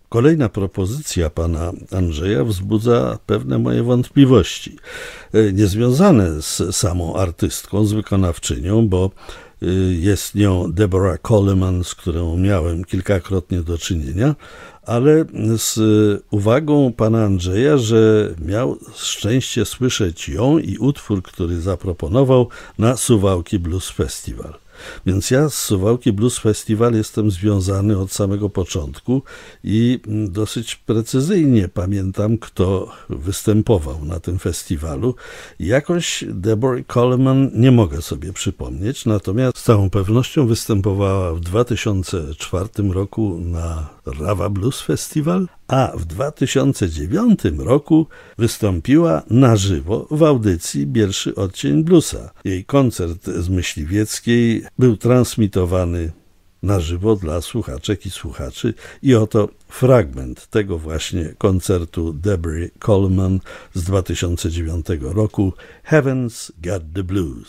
Kolejna propozycja pana Andrzeja wzbudza pewne moje wątpliwości, niezwiązane z samą artystką, z wykonawczynią, bo jest nią Deborah Coleman, z którą miałem kilkakrotnie do czynienia, ale z uwagą pana Andrzeja, że miał szczęście słyszeć ją i utwór, który zaproponował na Suwałki Blues Festival. Więc ja z Suwałki Blues Festival jestem związany od samego początku i dosyć precyzyjnie pamiętam, kto występował na tym festiwalu. Jakąś Deborah Coleman nie mogę sobie przypomnieć, natomiast z całą pewnością występowała w 2004 roku na Rawa Blues Festival, a w 2009 roku wystąpiła na żywo w audycji Pierwszy Odcień Bluesa. Jej koncert z Myśliwieckiej był transmitowany na żywo dla słuchaczek i słuchaczy i oto fragment tego właśnie koncertu Deborah Coleman z 2009 roku Heaven's Got the Blues.